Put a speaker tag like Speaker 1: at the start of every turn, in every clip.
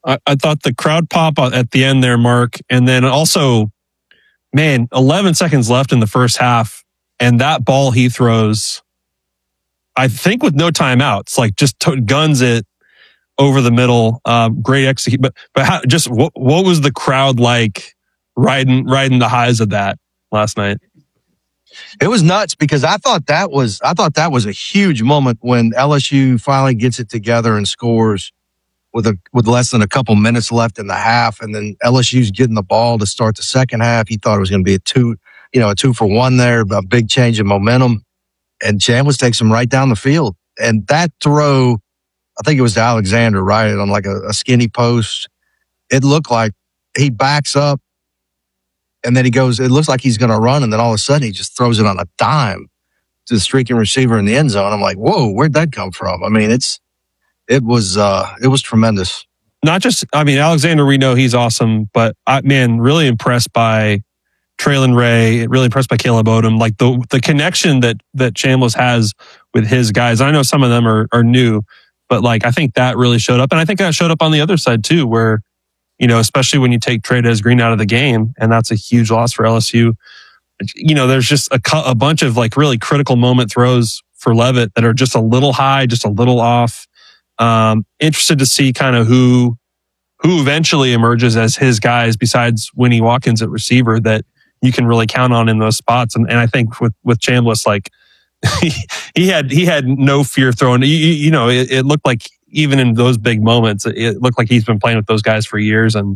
Speaker 1: I thought the crowd pop at the end there, Mark, and then also, man, 11 seconds left in the first half, and that ball he throws, I think with no timeouts, like just guns it over the middle. Great execute, but what was the crowd like riding the highs of that last night?
Speaker 2: It was nuts because I thought that was a huge moment when LSU finally gets it together and scores with less than a couple minutes left in the half, and then LSU's getting the ball to start the second half. He thought it was going to be a 2-for-1 there, a big change in momentum, and Chambliss takes him right down the field. And that throw, I think it was to Alexander, right, on like a skinny post. It looked like he backs up, and then he goes, it looks like he's going to run, and then all of a sudden he just throws it on a dime to the streaking receiver in the end zone. I'm like, whoa, where'd that come from? I mean, it was tremendous.
Speaker 1: Not just, I mean, Alexander, we know he's awesome, but really impressed by Traylon Ray, really impressed by Caleb Odom, like the connection that Chambliss has with his guys. I know some of them are new, but like I think that really showed up, and I think that showed up on the other side too, where especially when you take Trey'Dez Green out of the game, and that's a huge loss for LSU. There's just a bunch of like really critical moment throws for Leavitt that are just a little high, just a little off. Interested to see kind of who eventually emerges as his guys besides Winnie Watkins at receiver that you can really count on in those spots. And I think with Chambliss, like he had no fear throwing. It looked like even in those big moments, it looked like he's been playing with those guys for years. And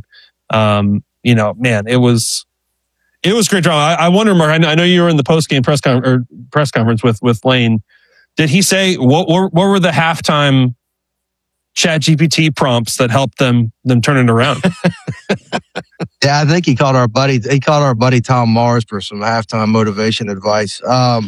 Speaker 1: man, it was great drama. I wonder, Mark. I know you were in the post game press conference with Lane. Did he say what were the halftime ChatGPT prompts that helped them turn it around?
Speaker 2: Yeah, I think he called our buddy Tom Mars for some halftime motivation advice.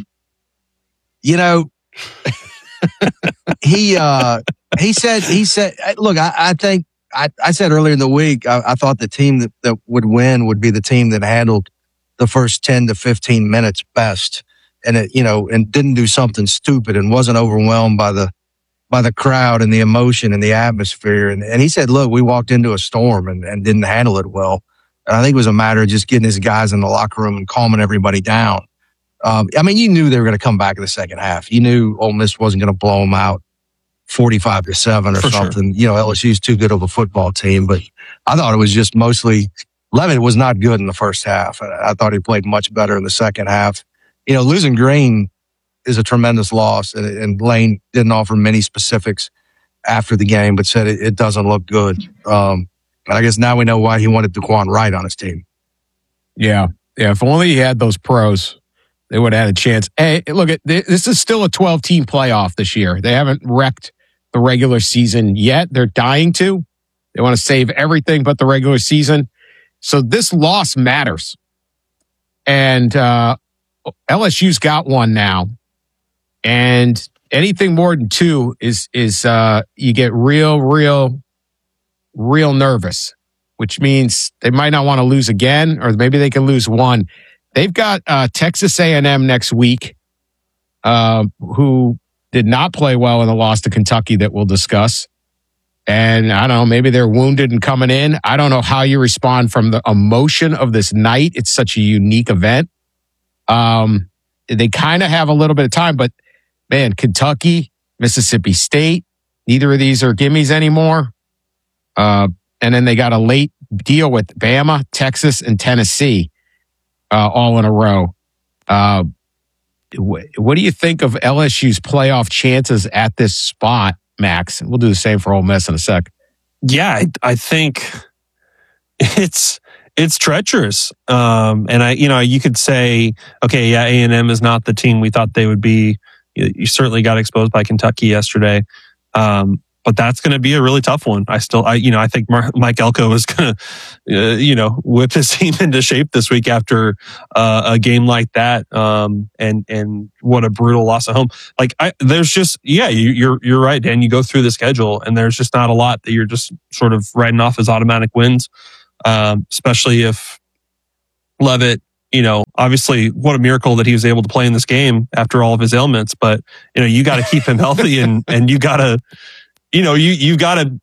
Speaker 2: He said, look, I think I said earlier in the week, I thought the team that would win would be the team that handled the first 10 to 15 minutes best, and and didn't do something stupid and wasn't overwhelmed by the crowd and the emotion and the atmosphere. And he said, look, we walked into a storm and didn't handle it well. And I think it was a matter of just getting his guys in the locker room and calming everybody down. You knew they were going to come back in the second half. You knew Ole Miss wasn't going to blow them out 45-7 or something. Sure. LSU's too good of a football team, but I thought it was just mostly Leavitt was not good in the first half. I thought he played much better in the second half. Losing Green is a tremendous loss, and Lane didn't offer many specifics after the game, but said it doesn't look good. And I guess now we know why he wanted DeQuan Wright on his team.
Speaker 3: Yeah. If only he had those pros, they would have had a chance. Hey, look, this is still a 12-team playoff this year. They haven't wrecked the regular season yet. They're dying to. They want to save everything but the regular season. So this loss matters. And LSU's got one now. And anything more than two is you get real nervous, which means they might not want to lose again, or maybe they can lose one. They've got Texas A&M next week, who did not play well in the loss to Kentucky that we'll discuss. And I don't know, maybe they're wounded and coming in. I don't know how you respond from the emotion of this night. It's such a unique event. They kind of have a little bit of time, but man, Kentucky, Mississippi State, neither of these are gimmies anymore. And then they got a late deal with Bama, Texas, and Tennessee, all in a row. What do you think of LSU's playoff chances at this spot, Max? We'll do the same for Ole Miss in a sec.
Speaker 1: Yeah, I think it's treacherous. And you could say, okay, yeah, A&M is not the team we thought they would be. You certainly got exposed by Kentucky yesterday. But that's going to be a really tough one. I think Mike Elko is going to, whip his team into shape this week after a game like that. And what a brutal loss at home. You're right, Dan. You go through the schedule and there's just not a lot that you're just sort of writing off as automatic wins. Especially if Leavitt, obviously what a miracle that he was able to play in this game after all of his ailments. But, you got to keep him healthy and you got to, you've got to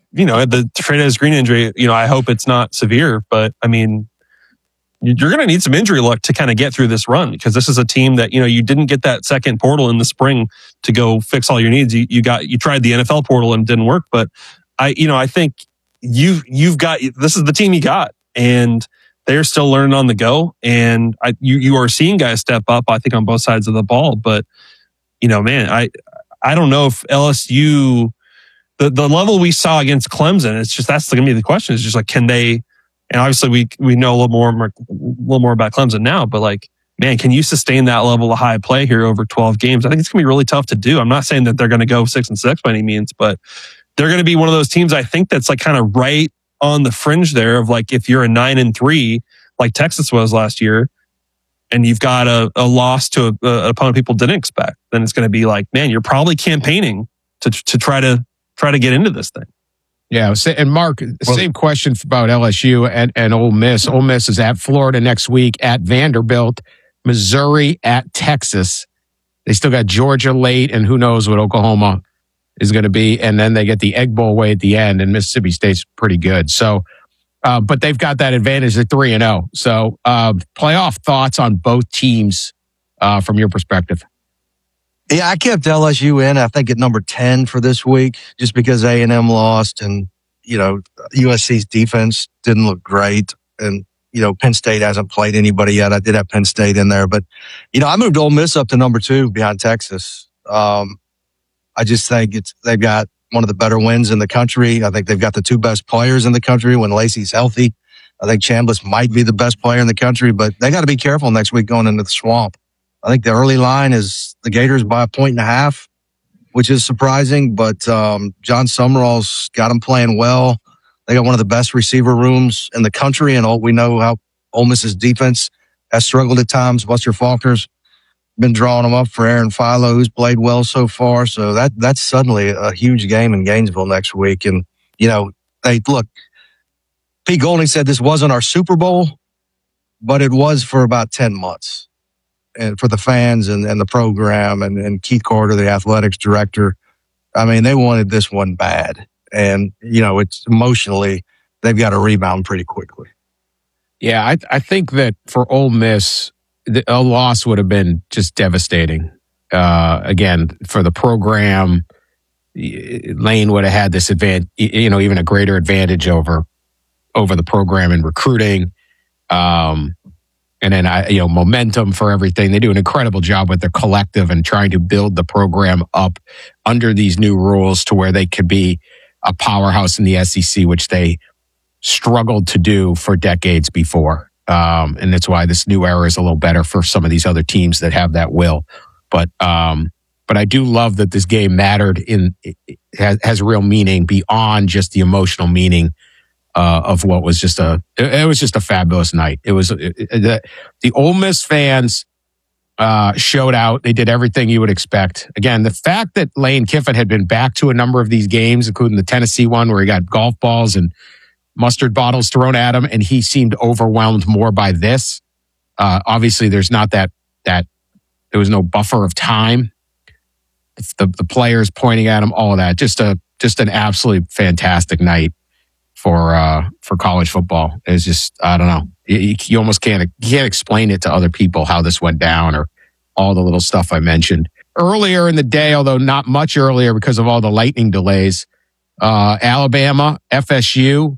Speaker 1: the Trey'Nez Green injury, I hope it's not severe, but I mean, you're going to need some injury luck to kind of get through this run, because this is a team that, you didn't get that second portal in the spring to go fix all your needs. You tried the NFL portal and it didn't work, but I think you've got, this is the team you got, and they're still learning on the go. And you are seeing guys step up, I think, on both sides of the ball. But, man, I don't know if LSU, the level we saw against Clemson, it's just, that's going to be the question. It's just like, can they, and obviously we know a little more about Clemson now, but like, man, can you sustain that level of high play here over 12 games? I think it's going to be really tough to do. I'm not saying that they're going to go 6-6 by any means, but they're going to be one of those teams, I think, that's like kind of right on the fringe there of like, if you're a 9-3, like Texas was last year, and you've got a loss to an opponent people didn't expect, then it's going to be like, man, you're probably campaigning to try to get into this thing.
Speaker 3: Yeah, and Mark, same question about LSU and Ole Miss. Ole Miss is at Florida next week, at Vanderbilt, Missouri, at Texas. They still got Georgia late, and who knows what Oklahoma is going to be. And then they get the Egg Bowl way at the end, and Mississippi State's pretty good. So, but they've got that advantage at 3-0. So, playoff thoughts on both teams from your perspective?
Speaker 2: Yeah, I kept LSU in, I think, at number 10 for this week, just because A&M lost, and, USC's defense didn't look great. And, Penn State hasn't played anybody yet. I did have Penn State in there, but, I moved Ole Miss up to number 2 behind Texas. I just think they've got one of the better wins in the country. I think they've got the 2 best players in the country when Lacey's healthy. I think Chambliss might be the best player in the country, but they got to be careful next week going into the Swamp. I think the early line is the Gators by 1.5, which is surprising, but John Summerall's got them playing well. They got one of the best receiver rooms in the country, and we know how Ole Miss's defense has struggled at times. Buster Faulkner's been drawing them up for Aaron Philo, who's played well so far. So that's suddenly a huge game in Gainesville next week. And, Pete Golding said this wasn't our Super Bowl, but it was for about 10 months. And for the fans and the program and Keith Carter, the athletics director, I mean, they wanted this one bad. And, it's emotionally, they've got to rebound pretty quickly.
Speaker 3: Yeah, I think that for Ole Miss, a loss would have been just devastating. Again, for the program, Lane would have had this advantage, even a greater advantage over the program in recruiting. And then, momentum for everything. They do an incredible job with their collective and trying to build the program up under these new rules to where they could be a powerhouse in the SEC, which they struggled to do for decades before. And that's why this new era is a little better for some of these other teams that have that will. But I do love that this game mattered has real meaning beyond just the emotional meaning of what was it was just a fabulous night. It was the Ole Miss fans showed out. They did everything you would expect. Again, the fact that Lane Kiffin had been back to a number of these games, including the Tennessee one where he got golf balls and mustard bottles thrown at him, and he seemed overwhelmed more by this. Obviously, there's not that there was no buffer of time. The players pointing at him, all of that. Just an absolutely fantastic night for college football. It's just, I don't know. You almost can't explain it to other people how this went down, or all the little stuff I mentioned earlier in the day, although not much earlier because of all the lightning delays. Alabama, FSU.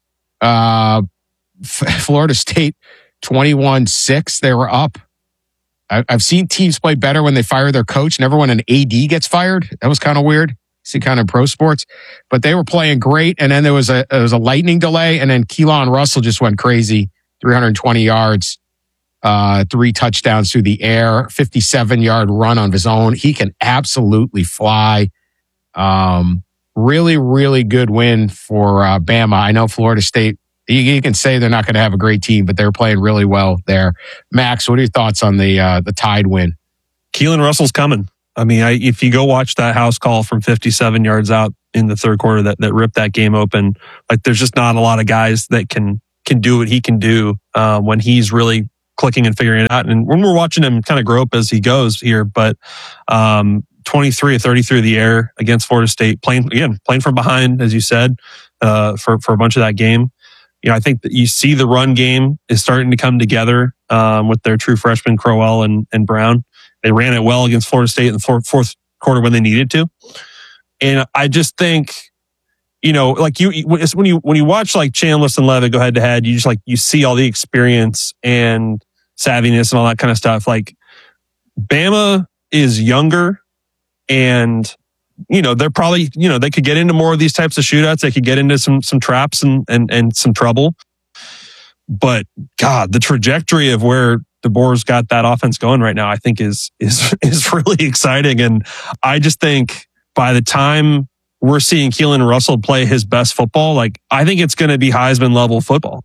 Speaker 3: Florida State 21-6. They were up. I've seen teams play better when they fire their coach. Never when an AD gets fired. That was kind of weird. See, kind of pro sports, but they were playing great. And then there was a lightning delay, and then Keelan Russell just went crazy. 320 yards, 3 touchdowns through the air, 57-yard run on his own. He can absolutely fly. Really, really good win for Bama. I know Florida State, you can say they're not going to have a great team, but they're playing really well there. Max, what are your thoughts on the Tide win?
Speaker 1: Keelan Russell's coming. I mean, if you go watch that house call from 57 yards out in the third quarter that ripped that game open, like there's just not a lot of guys that can do what he can do when he's really clicking and figuring it out. And when we're watching him kind of grow up as he goes here, but 23 of 30 through the air against Florida State, playing from behind, as you said, for a bunch of that game. I think that you see the run game is starting to come together with their true freshmen, Crowell and Brown. They ran it well against Florida State in the fourth quarter when they needed to. And I just think, like when you watch like Chambliss and Leavitt go head to head, you just you see all the experience and savviness and all that kind of stuff. Like Bama is younger, and they're probably they could get into more of these types of shootouts. They could get into some traps and some trouble. But God, the trajectory of where DeBoer's got that offense going right now, I think is really exciting. And I just think by the time we're seeing Keelan Russell play his best football, I think it's going to be Heisman level football.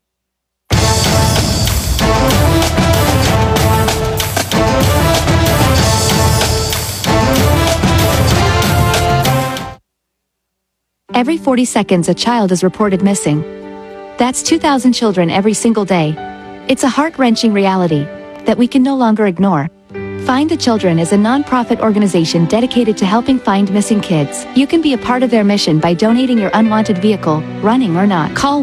Speaker 4: Every 40 seconds, a child is reported missing. That's 2,000 children every single day. It's a heart-wrenching reality that we can no longer ignore. Find the Children is a non-profit organization dedicated to helping find missing kids. You can be a part of their mission by donating your unwanted vehicle, running or not. Call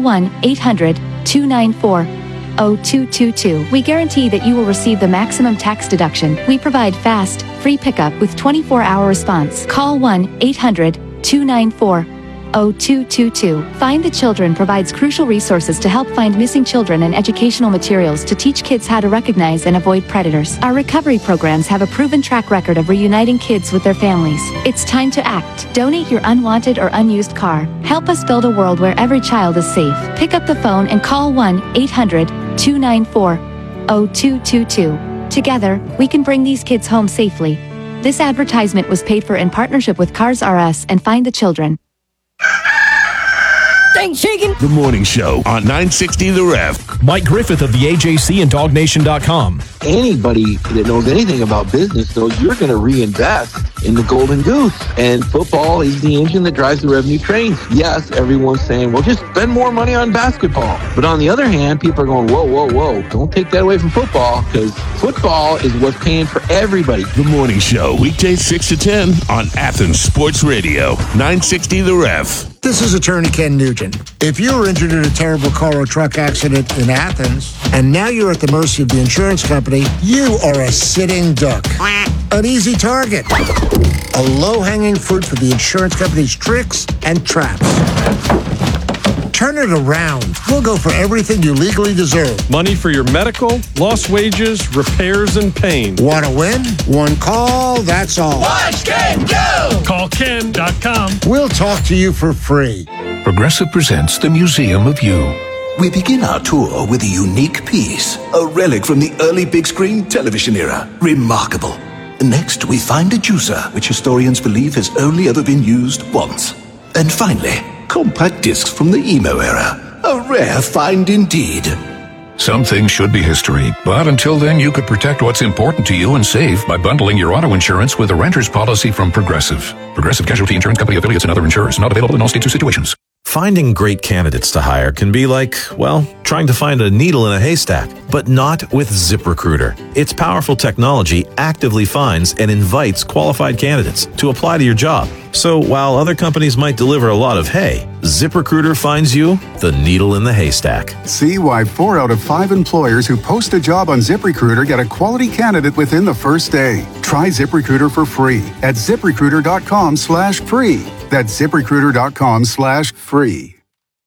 Speaker 4: 1-800-294-0222. We guarantee that you will receive the maximum tax deduction. We provide fast, free pickup with 24-hour response. Call 1-800-294-0222. Find the Children provides crucial resources to help find missing children and educational materials to teach kids how to recognize and avoid predators. Our recovery programs have a proven track record of reuniting kids with their families. It's time to act. Donate your unwanted or unused car. Help us build a world where every child is safe. Pick up the phone and call 1-800-294-0222. Together, we can bring these kids home safely. This advertisement was paid for in partnership with Cars R Us and Find the Children.
Speaker 5: Thanks, Shakin'.
Speaker 6: The Morning Show on 960 The Ref.
Speaker 7: Mike Griffith of the AJC and DogNation.com.
Speaker 8: Anybody that knows anything about business knows you're going to reinvest in the Golden Goose. And football is the engine that drives the revenue train. Yes, everyone's saying, well, just spend more money on basketball. But on the other hand, people are going, whoa, whoa, whoa. Don't take that away from football, because football is what's paying for everybody.
Speaker 6: The Morning Show, weekdays 6 to 10 on Athens Sports Radio, 960 The Ref.
Speaker 9: This is Attorney Ken Nugent. If you were injured in a terrible car or truck accident in Athens, and now you're at the mercy of the insurance company, you are a sitting duck. An easy target. A low-hanging fruit for the insurance company's tricks and traps. Turn it around. We'll go for everything you legally deserve.
Speaker 10: Money for your medical, lost wages, repairs, and pain.
Speaker 9: Want to win? One call, that's all.
Speaker 5: Watch Ken go!
Speaker 10: Call Ken.com.
Speaker 9: We'll talk to you for free.
Speaker 11: Progressive presents the Museum of You. We begin our tour with a unique piece, a relic from the early big screen television era. Remarkable. Next, we find a juicer, which historians believe has only ever been used once. And finally, compact discs from the emo era. A rare find indeed.
Speaker 12: Some things should be history, but until then you could protect what's important to you and save by bundling your auto insurance with a renter's policy from Progressive. Progressive Casualty Insurance Company affiliates and other insurers. Not available in all states or situations.
Speaker 13: Finding great candidates to hire can be like, well, trying to find a needle in a haystack, but not with ZipRecruiter. Its powerful technology actively finds and invites qualified candidates to apply to your job. So while other companies might deliver a lot of hay, ZipRecruiter finds you the needle in the haystack.
Speaker 14: See why 4 out of 5 employers who post a job on ZipRecruiter get a quality candidate within the first day. Try ZipRecruiter for free at ZipRecruiter.com/free. That's ZipRecruiter.com/free.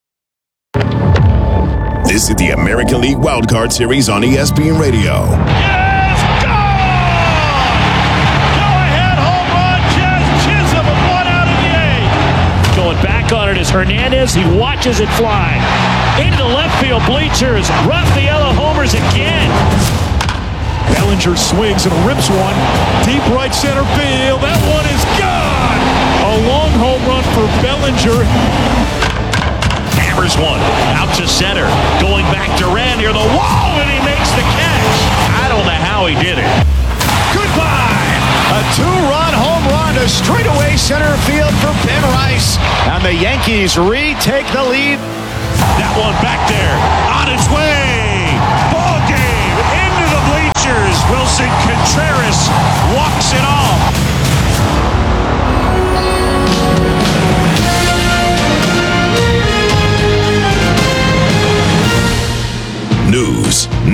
Speaker 6: This is the American League Wildcard Series on ESPN Radio.
Speaker 15: Yes, gone! Go-ahead home run, Jazz Chisholm with 1 out in the 8th. Going back on it is Hernandez. He watches it fly. Into the left field bleachers. Rafaela homers again. Bellinger swings and rips one. Deep right center field. That one is gone! A long home run for Bellinger. Hammers one. Out to center. Going back to Rand near the wall, and he makes the catch. I don't know how he did it. Goodbye! A 2-run home run to straightaway center field for Ben Rice. And the Yankees retake the lead. That one back there. On its way. Ball game. Into the bleachers. Wilson Contreras walks it off.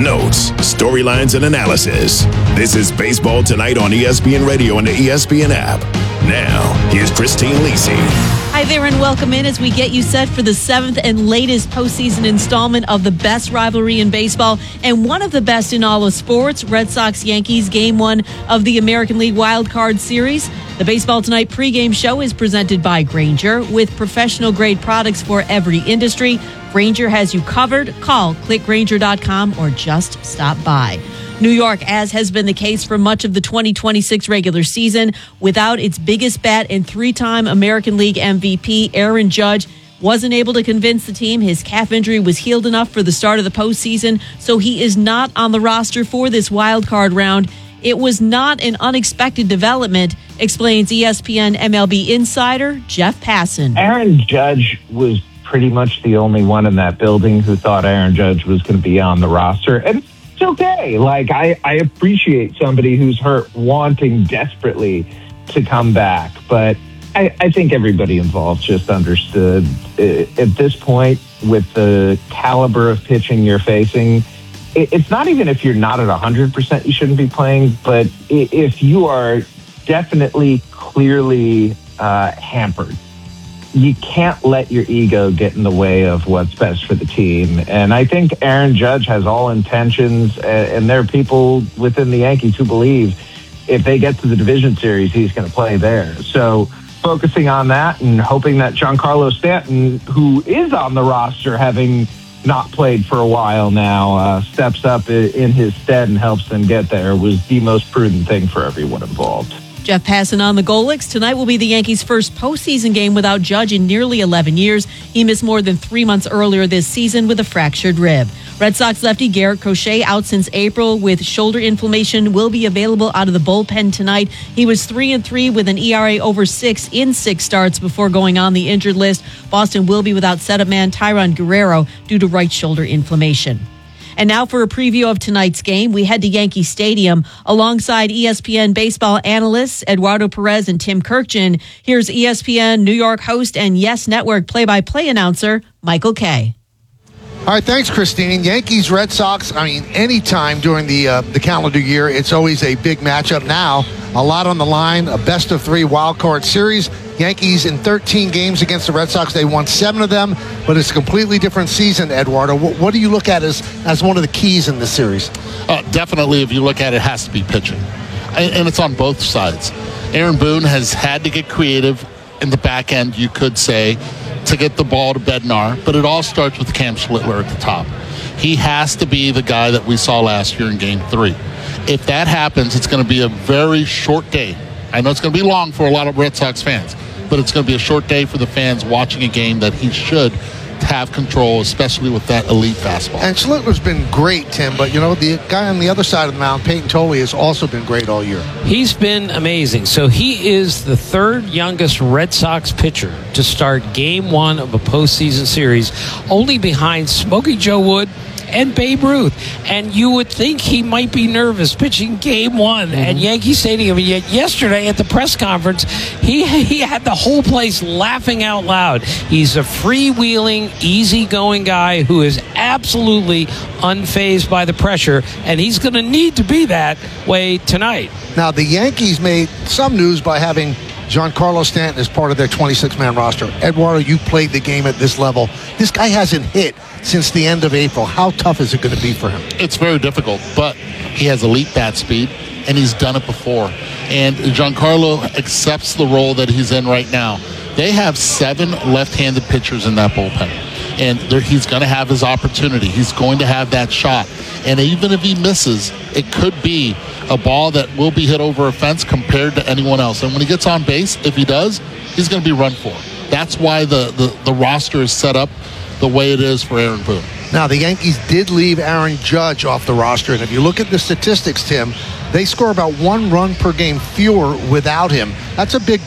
Speaker 6: notes, storylines, and analysis. This is Baseball Tonight on ESPN Radio and the ESPN app. Now, here's Christine Lisi.
Speaker 16: Hi there and welcome in as we get you set for the 7th and latest postseason installment of the best rivalry in baseball and one of the best in all of sports, Red Sox-Yankees Game 1 of the American League Wild Card Series. The Baseball Tonight pregame show is presented by Grainger with professional-grade products for every industry. Grainger has you covered. Call, clickgrainger.com, or just stop by. New York, as has been the case for much of the 2026 regular season, without its biggest bat and three-time American League MVP, Aaron Judge, wasn't able to convince the team his calf injury was healed enough for the start of the postseason, so he is not on the roster for this wild card round. It was not an unexpected development, explains ESPN MLB insider Jeff Passan.
Speaker 17: Aaron Judge was pretty much the only one in that building who thought Aaron Judge was going to be on the roster. And it's okay. Like, I appreciate somebody who's hurt wanting desperately to come back. But I think everybody involved just understood at this point, with the caliber of pitching you're facing, it's not even if you're not at 100% you shouldn't be playing, but if you are definitely clearly hampered, you can't let your ego get in the way of what's best for the team. And I think Aaron Judge has all intentions, and there are people within the Yankees who believe if they get to the division series, he's going to play there. So focusing on that and hoping that Giancarlo Stanton, who is on the roster, having not played for a while now, steps up in his stead and helps them get there, was the most prudent thing for everyone involved.
Speaker 16: Jeff Passan on the Golix. Tonight will be the Yankees' first postseason game without Judge in nearly 11 years. He missed more than 3 months earlier this season with a fractured rib. Red Sox lefty Garrett Crochet, out since April with shoulder inflammation, will be available out of the bullpen tonight. He was 3-3 with an ERA over 6 in 6 starts before going on the injured list. Boston will be without setup man Tyron Guerrero due to right shoulder inflammation. And now for a preview of tonight's game, we head to Yankee Stadium alongside ESPN baseball analysts Eduardo Perez and Tim Kirkjian. Here's ESPN New York host and Yes Network play-by-play announcer Michael Kay.
Speaker 18: All right, thanks, Christine. Yankees, Red Sox, anytime during the calendar year, it's always a big matchup. Now, a lot on the line, a best-of-3 wild card series. Yankees in 13 games against the Red Sox. They won 7 of them, but it's a completely different season, Eduardo. What do you look at as one of the keys in this series?
Speaker 19: Definitely, if you look at it, it has to be pitching. And it's on both sides. Aaron Boone has had to get creative in the back end, you could say, to get the ball to Bednar, but it all starts with Cam Schlittler at the top. He has to be the guy that we saw last year in Game 3. If that happens, it's going to be a very short day. I know it's going to be long for a lot of Red Sox fans, but it's going to be a short day for the fans watching a game that he should have control, especially with that elite fastball.
Speaker 18: And Schlittler's been great, Tim, but, the guy on the other side of the mound, Peyton Tolley, has also been great all year.
Speaker 20: He's been amazing. So he is the third youngest Red Sox pitcher to start Game 1 of a postseason series, only behind Smokey Joe Wood and Babe Ruth. And you would think he might be nervous pitching Game 1 at Yankee Stadium. And yet yesterday at the press conference, he had the whole place laughing out loud. He's a freewheeling, easygoing guy who is absolutely unfazed by the pressure, and he's going to need to be that way tonight.
Speaker 18: Now, the Yankees made some news by having Giancarlo Stanton as part of their 26-man roster. Eduardo, you played the game at this level. This guy hasn't hit since the end of April. How tough is it going to be for him?
Speaker 19: It's very difficult, but he has elite bat speed, and he's done it before. And Giancarlo accepts the role that he's in right now. They have 7 left-handed pitchers in that bullpen, and he's going to have his opportunity. He's going to have that shot. And even if he misses, it could be a ball that will be hit over a fence compared to anyone else. And when he gets on base, if he does, he's going to be run for. That's why the roster is set up the way it is for Aaron Boone.
Speaker 18: Now, the Yankees did leave Aaron Judge off the roster, and if you look at the statistics, Tim, they score about 1 run per game fewer without him. That's a big blow.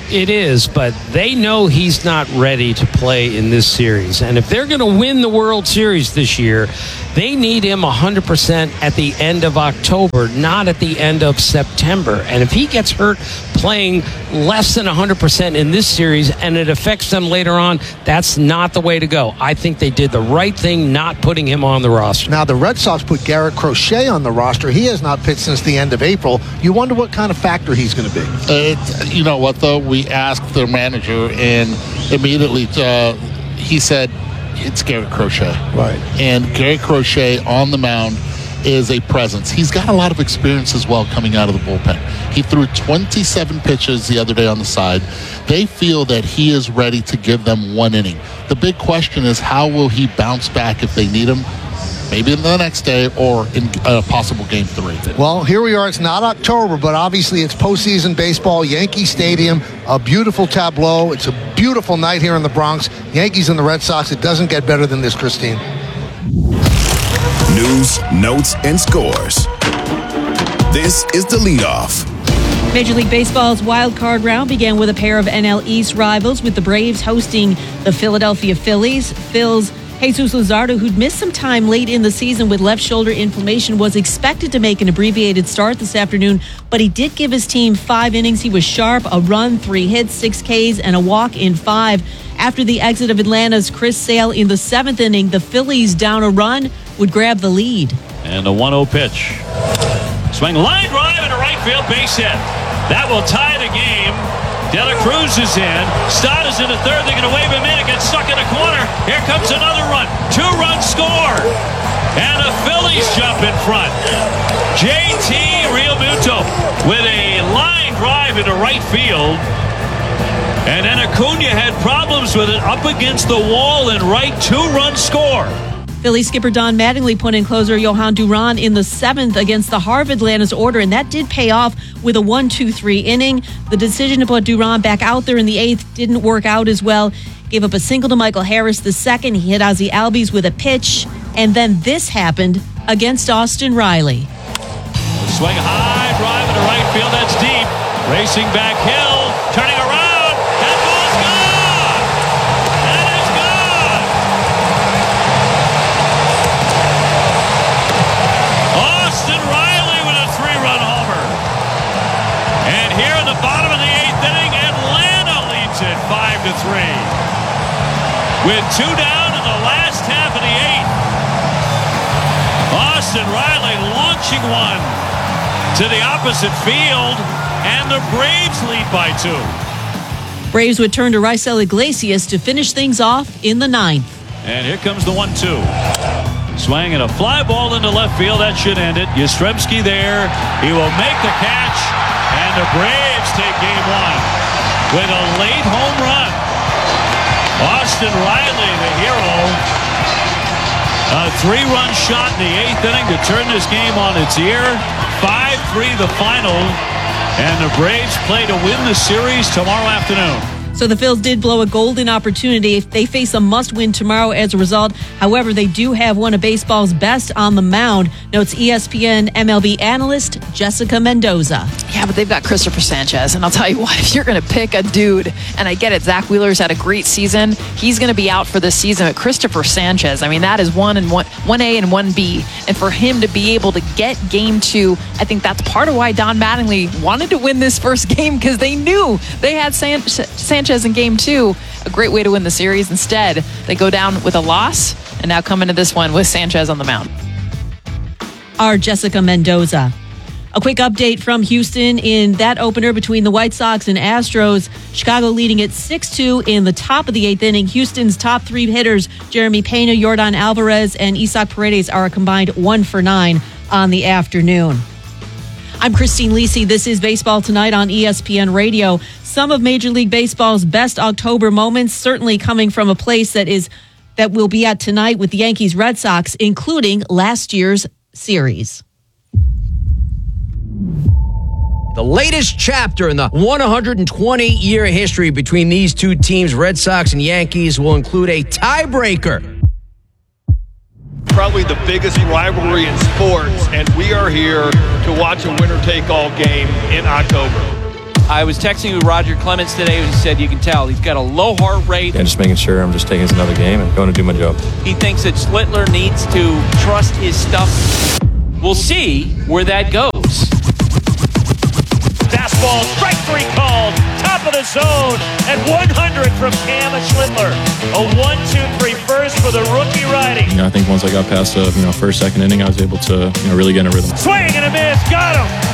Speaker 20: It is, but they know he's not ready to play in this series. And if they're going to win the World Series this year, they need him 100% at the end of October, not at the end of September. And if he gets hurt playing less than 100% in this series and it affects them later on, that's not the way to go. I think they did the right thing not putting him on the roster.
Speaker 18: Now, the Red Sox put Garrett Crochet on the roster. He has not pitched since the end of April. You wonder what kind of factor he's going to be.
Speaker 19: You know what, though? We asked their manager, and immediately he said, it's Garrett Crochet.
Speaker 18: Right.
Speaker 19: And Garrett Crochet on the mound is a presence. He's got a lot of experience as well coming out of the bullpen. He threw 27 pitches the other day on the side. They feel that he is ready to give them one inning. The big question is, how will he bounce back if they need him? Maybe in the next day or in a possible Game 3.
Speaker 18: Well, here we are. It's not October, but obviously it's postseason baseball. Yankee Stadium, a beautiful tableau. It's a beautiful night here in the Bronx. Yankees and the Red Sox. It doesn't get better than this, Christine.
Speaker 6: News, notes, and scores. This is the leadoff.
Speaker 16: Major League Baseball's wild card round began with a pair of NL East rivals, with the Braves hosting the Philadelphia Phillies. Phil's Jesus Luzardo, who'd missed some time late in the season with left shoulder inflammation, was expected to make an abbreviated start this afternoon, but he did give his team 5 innings. He was sharp, a run, 3 hits, 6 Ks, and a walk in 5. After the exit of Atlanta's Chris Sale in the 7th inning, the Phillies, down a run, would grab the lead.
Speaker 15: And the 1-0 pitch. Swing, line drive into right field, base hit. That will tie the game. De La Cruz is in. Stott is in the 3rd. They're going to wave him in. It gets stuck in a corner. Here comes another run. 2-run score. And the Phillies jump in front. JT Realmuto with a line drive into right field. And then Acuna had problems with it, up against the wall and right. 2-run score.
Speaker 16: Philly skipper Don Mattingly put in closer Johan Duran in the 7th against the Harv Atlanta's order, and that did pay off with a 1-2-3 inning. The decision to put Duran back out there in the 8th didn't work out as well. Gave up a single to Michael Harris the 2nd. He hit Ozzie Albies with a pitch, and then this happened against Austin Riley.
Speaker 15: Swing high, drive into right field. That's deep. Racing back Hill, turning around. That ball's gone. That is gone. Austin Riley with a 3-run homer. And here in the bottom of the 8th inning, Atlanta leads it 5-3. With 2 down in the last half of the 8th. Austin Riley launching one to the opposite field, and the Braves lead by 2.
Speaker 16: Braves would turn to Raisel Iglesias to finish things off in the 9th.
Speaker 15: And here comes the 1-2. Swing and a fly ball into left field. That should end it. Yastrzemski there. He will make the catch, and the Braves take Game 1 with a late home run. Austin Riley, the hero. A 3-run shot in the 8th inning to turn this game on its ear. 5-3 the final. And the Braves play to win the series tomorrow afternoon.
Speaker 16: So the Phils did blow a golden opportunity. They face a must-win tomorrow as a result. However, they do have one of baseball's best on the mound, notes ESPN MLB analyst Jessica Mendoza.
Speaker 21: Yeah, but they've got Christopher Sanchez. And I'll tell you what, if you're going to pick a dude, and I get it, Zach Wheeler's had a great season. He's going to be out for this season. But Christopher Sanchez, I mean, that is 1A and 1B. And for him to be able to get Game 2, I think that's part of why Don Mattingly wanted to win this first game, because they knew they had Sanchez in Game 2, a great way to win the series. Instead, they go down with a loss and now come into this one with Sanchez on the mound.
Speaker 16: Our Jessica Mendoza. A quick update from Houston in that opener between the White Sox and Astros. Chicago leading at 6-2 in the top of the 8th inning. Houston's top 3 hitters, Jeremy Pena, Yordan Alvarez, and Isaac Paredes, are a combined 1 for 9 on the afternoon. I'm Christine Lisi. This is Baseball Tonight on ESPN Radio. Some of Major League Baseball's best October moments, certainly coming from a place that will be at tonight with the Yankees Red Sox, including last year's series.
Speaker 22: The latest chapter in the 120-year history between these two teams, Red Sox and Yankees, will include a tiebreaker.
Speaker 23: Probably the biggest rivalry in sports, and we are here to watch a winner-take-all game in October.
Speaker 1: I was texting with Roger Clemens today, and he said you can tell he's got a low heart rate.
Speaker 2: And just making sure I'm just taking it as another game and going to do my job.
Speaker 1: He thinks that Schlittler needs to trust his stuff. We'll see where that goes.
Speaker 15: Fastball, strike three called. Top of the zone at 100 from Cam Schlittler. A 1-2-3 first for the rookie righty.
Speaker 2: I think once I got past the first, second inning, I was able to really get in a rhythm.
Speaker 15: Swing and a miss. Got him.